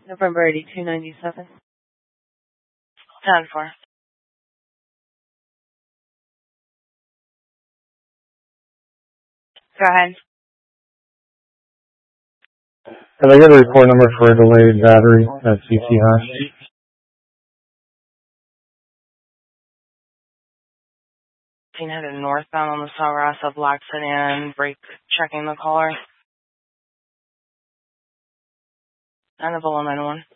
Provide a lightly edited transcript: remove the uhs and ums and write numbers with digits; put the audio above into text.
November 8297. 10-4. Go ahead. Can I get a report number for a delayed battery at CC High? 1500 northbound on the Sawgrass Black Sedan, brake checking the caller. And the 091.